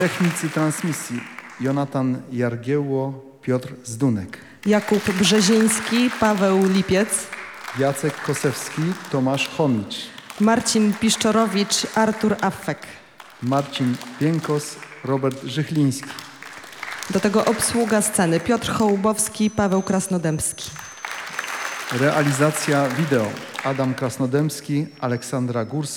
Technicy transmisji Jonatan Jargiełło, Piotr Zdunek. Jakub Brzeziński, Paweł Lipiec. Jacek Kosewski, Tomasz Chomicz. Marcin Piszczorowicz, Artur Affek. Marcin Pienkos, Robert Żychliński. Do tego obsługa sceny Piotr Hołubowski, Paweł Krasnodębski. Realizacja wideo Adam Krasnodębski, Aleksandra Górska.